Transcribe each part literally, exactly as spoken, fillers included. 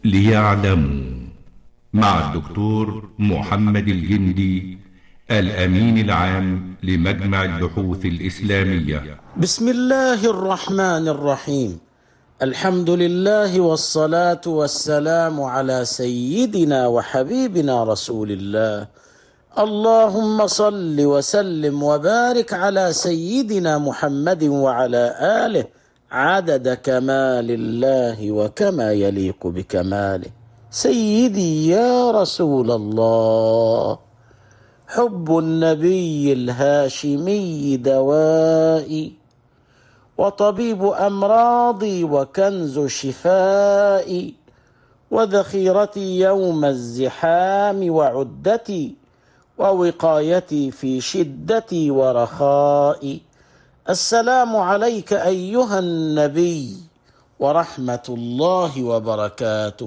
ليعلموا مع الدكتور محمد الجندي الأمين العام لمجمع البحوث الإسلامية. بسم الله الرحمن الرحيم. الحمد لله والصلاة والسلام على سيدنا وحبيبنا رسول الله. اللهم صل وسلم وبارك على سيدنا محمد وعلى آله عدد كمال الله وكما يليق بكماله. سيدي يا رسول الله، حب النبي الهاشمي دوائي وطبيب أمراضي وكنز شفائي وذخيرتي يوم الزحام وعدتي ووقايتي في شدتي ورخائي. السلام عليك أيها النبي ورحمة الله وبركاته.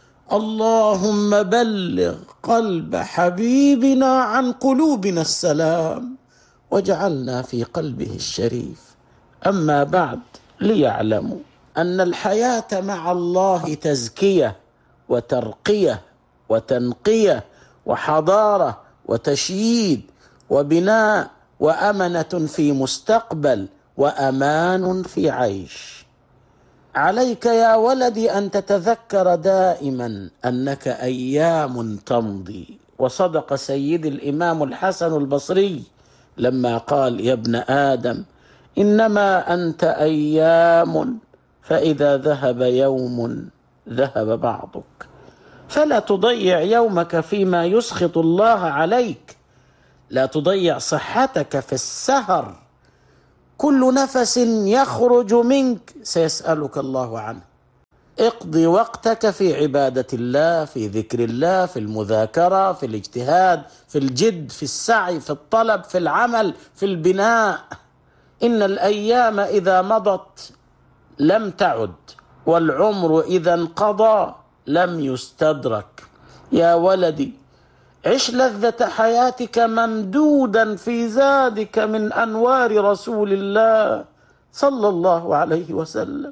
اللهم بلغ قلب حبيبنا عن قلوبنا السلام واجعلنا في قلبه الشريف. أما بعد، ليعلموا أن الحياة مع الله تزكية وترقية وتنقية وحضارة وتشييد وبناء وأمنة في مستقبل وأمان في عيش. عليك يا ولدي أن تتذكر دائما أنك أيام تمضي، وصدق سيد الإمام الحسن البصري لما قال: يا ابن آدم إنما أنت أيام، فإذا ذهب يوم ذهب بعضك. فلا تضيع يومك فيما يسخط الله عليك، لا تضيع صحتك في السهر. كل نفس يخرج منك سيسألك الله عنه. اقضي وقتك في عبادة الله، في ذكر الله، في المذاكرة، في الاجتهاد، في الجد، في السعي، في الطلب، في العمل، في البناء. إن الأيام إذا مضت لم تعد، والعمر إذا انقضى لم يستدرك. يا ولدي، عش لذة حياتك ممدودا في زادك من أنوار رسول الله صلى الله عليه وسلم،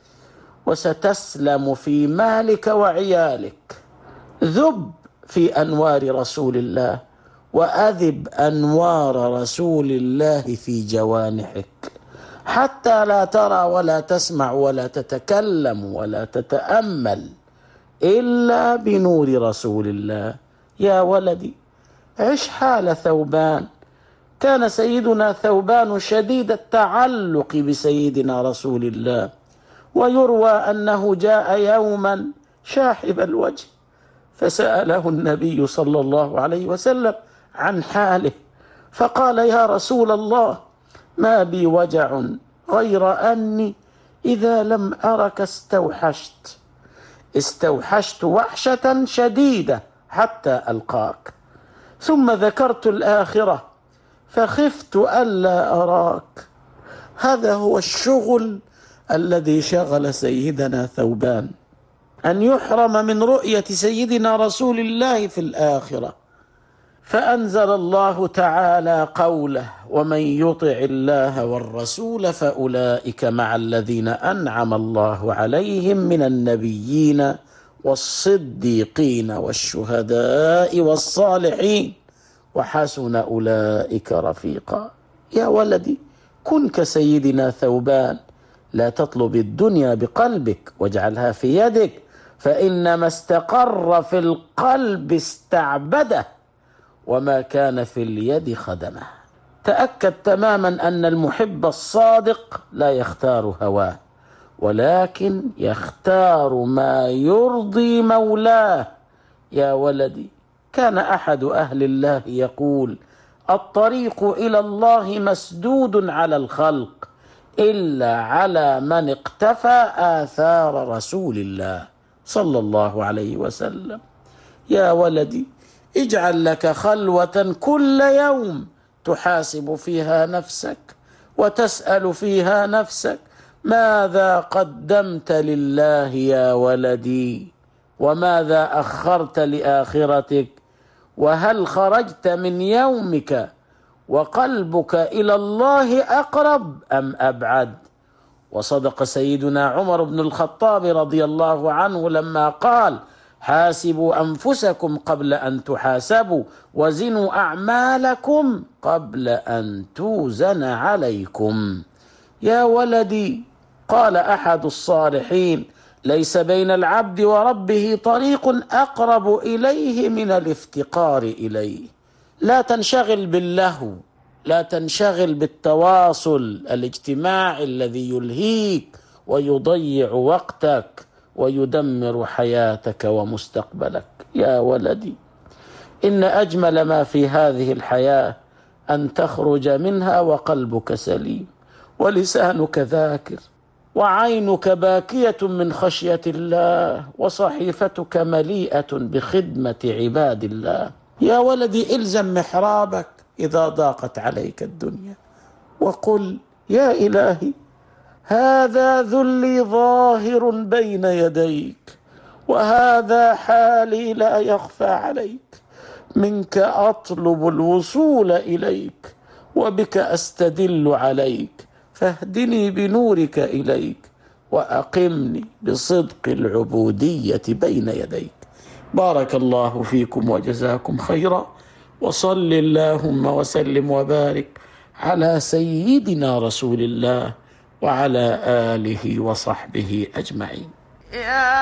وستسلم في مالك وعيالك. ذب في أنوار رسول الله، وأذب أنوار رسول الله في جوانحك، حتى لا ترى ولا تسمع ولا تتكلم ولا تتأمل إلا بنور رسول الله. يا ولدي، عش حال ثوبان. كان سيدنا ثوبان شديد التعلق بسيدنا رسول الله، ويروى أنه جاء يوما شاحب الوجه، فسأله النبي صلى الله عليه وسلم عن حاله، فقال: يا رسول الله، ما بي وجع غير أني إذا لم أرك استوحشت استوحشت وحشة شديدة حتى ألقاك، ثم ذكرت الآخرة فخفت ألا أراك. هذا هو الشغل الذي شغل سيدنا ثوبان، أن يحرم من رؤية سيدنا رسول الله في الآخرة. فأنزل الله تعالى قوله: ومن يطع الله والرسول فأولئك مع الذين أنعم الله عليهم من النبيين والصديقين والشهداء والصالحين وحسن أولئك رفيقا. يا ولدي، كن كسيدنا ثوبان، لا تطلب الدنيا بقلبك واجعلها في يدك، فإنما استقر في القلب استعبده، وما كان في اليد خدمه. تأكد تماما أن المحب الصادق لا يختار هواه، ولكن يختار ما يرضي مولاه. يا ولدي، كان أحد أهل الله يقول: الطريق إلى الله مسدود على الخلق إلا على من اقتفى آثار رسول الله صلى الله عليه وسلم. يا ولدي، اجعل لك خلوة كل يوم تحاسب فيها نفسك وتسأل فيها نفسك: ماذا قدمت لله يا ولدي؟ وماذا أخرت لآخرتك؟ وهل خرجت من يومك وقلبك إلى الله أقرب أم أبعد؟ وصدق سيدنا عمر بن الخطاب رضي الله عنه لما قال: حاسبوا أنفسكم قبل أن تحاسبوا، وزنوا أعمالكم قبل أن توزن عليكم. يا ولدي، قال أحد الصالحين: ليس بين العبد وربه طريق أقرب إليه من الافتقار إليه. لا تنشغل باللهو، لا تنشغل بالتواصل الاجتماعي الذي يلهيك ويضيع وقتك ويدمر حياتك ومستقبلك. يا ولدي، إن أجمل ما في هذه الحياة أن تخرج منها وقلبك سليم، ولسانك ذاكر، وعينك باكية من خشية الله، وصحيفتك مليئة بخدمة عباد الله. يا ولدي، إلزم محرابك إذا ضاقت عليك الدنيا، وقل: يا إلهي، هذا ذلي ظاهر بين يديك، وهذا حالي لا يخفى عليك. منك أطلب الوصول إليك، وبك أستدل عليك، فاهدني بنورك إليك، وأقمني بصدق العبودية بين يديك. بارك الله فيكم وجزاكم خيرا، وصل اللهم وسلم وبارك على سيدنا رسول الله وعلى آله وصحبه أجمعين.